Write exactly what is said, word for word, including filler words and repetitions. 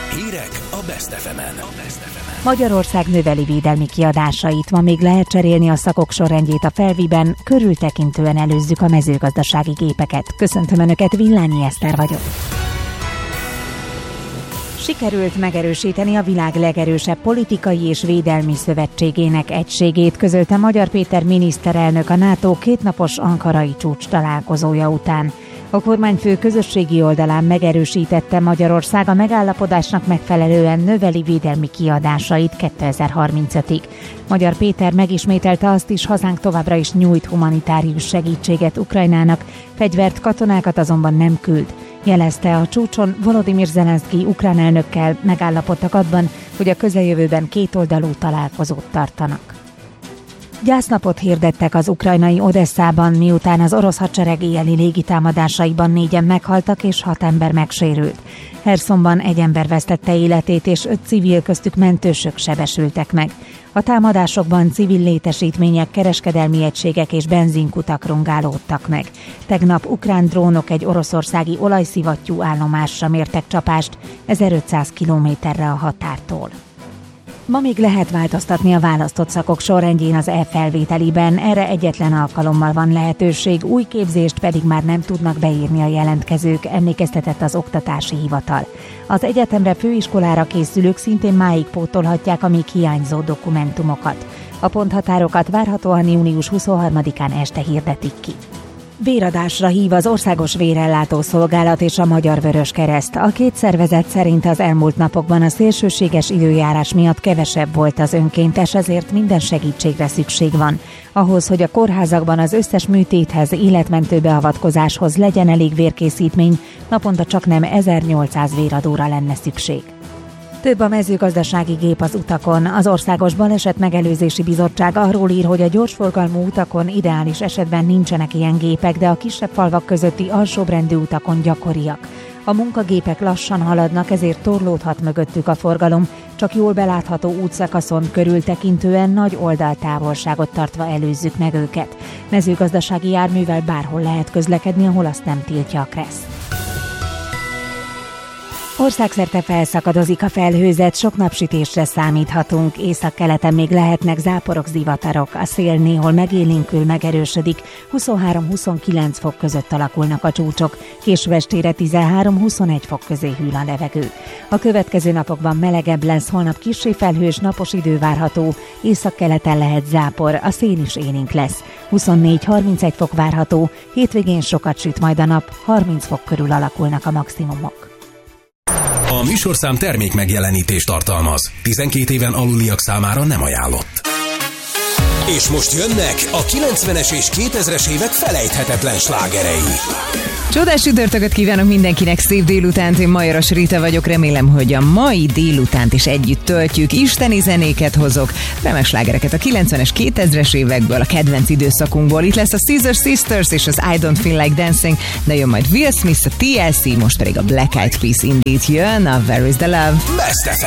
Hírek a Best ef emen. Magyarország növeli védelmi kiadásait, ma még lehet cserélni a szakok sorrendjét a Felviben, körültekintően előzzük a mezőgazdasági gépeket. Köszöntöm Önöket, Villányi Eszter vagyok. Sikerült megerősíteni a világ legerősebb politikai és védelmi szövetségének egységét, közölte Magyar Péter miniszterelnök a NATO kétnapos ankarai csúcs találkozója után. A kormányfő közösségi oldalán megerősítette, Magyarország a megállapodásnak megfelelően növeli védelmi kiadásait kétezer-harmincötig. Magyar Péter megismételte azt is, hazánk továbbra is nyújt humanitárius segítséget Ukrajnának, fegyvert, katonákat azonban nem küld. Jelezte, a csúcson Volodymyr Zelenszky ukrán elnökkel megállapodtak abban, hogy a közeljövőben kétoldalú találkozót tartanak. Gyásznapot hirdettek az ukrajnai Odesszában, miután az orosz hadsereg éjjeli légitámadásaiban négyen meghaltak és hat ember megsérült. Hersonban egy ember vesztette életét és öt civil, köztük mentősök sebesültek meg. A támadásokban civil létesítmények, kereskedelmi egységek és benzinkutak rongálódtak meg. Tegnap ukrán drónok egy oroszországi olajszivattyú állomásra mértek csapást, ezerötszáz kilométerre a határtól. Ma még lehet változtatni a választott szakok sorrendjén az e-felvételiben, erre egyetlen alkalommal van lehetőség, új képzést pedig már nem tudnak beírni a jelentkezők, emlékeztetett az Oktatási Hivatal. Az egyetemre, főiskolára készülők szintén máig pótolhatják a még hiányzó dokumentumokat. A ponthatárokat várhatóan június huszonharmadikán este hirdetik ki. Véradásra hív az Országos Vérellátó Szolgálat és a Magyar Vöröskereszt. A két szervezet szerint az elmúlt napokban a szélsőséges időjárás miatt kevesebb volt az önkéntes, ezért minden segítségre szükség van. Ahhoz, hogy a kórházakban az összes műtéthez, életmentő beavatkozáshoz legyen elég vérkészítmény, naponta csaknem ezernyolcszáz véradóra lenne szükség. Több a mezőgazdasági gép az utakon. Az Országos Baleset Megelőzési Bizottság arról ír, hogy a gyorsforgalmú utakon ideális esetben nincsenek ilyen gépek, de a kisebb falvak közötti alsóbrendű utakon gyakoriak. A munkagépek lassan haladnak, ezért torlódhat mögöttük a forgalom, csak jól belátható útszakaszon körültekintően nagy oldaltávolságot tartva előzzük meg őket. Mezőgazdasági járművel bárhol lehet közlekedni, ahol azt nem tiltja a KRESZ. Országszerte felszakadozik a felhőzet, sok napsütésre számíthatunk, északkeleten még lehetnek záporok, zivatarok, a szél néhol megélénkül, megerősödik, huszonhárom-huszonkilenc fok között alakulnak a csúcsok, késő estére tizenhárom-huszonegy fok közé hűl a levegő. A következő napokban melegebb lesz, holnap kissé felhős, napos idő várható, északkeleten lehet zápor, a szél is élénk lesz, huszonnégy-harmincegy fok várható, hétvégén sokat süt majd a nap, harminc fok körül alakulnak a maximumok. A műsorszám termék megjelenítést tartalmaz. tizenkét éven aluliak számára nem ajánlott. És most jönnek a kilencvenes és kétezres évek felejthetetlen slágerei. Csodás csütörtököt kívánok mindenkinek, szép délutánt, én Majoras Rita vagyok, remélem, hogy a mai délutánt is együtt töltjük, isteni zenéket hozok, remek slágereket a kilencvenes, kétezres évekből, a kedvenc időszakunkból. Itt lesz a Scissor Sisters és az I Don't Feel Like Dancing, de jön majd Will Smith, a T L C, most pedig a Black Eyed Peas, Indeed jön, a Where is the Love. Best ef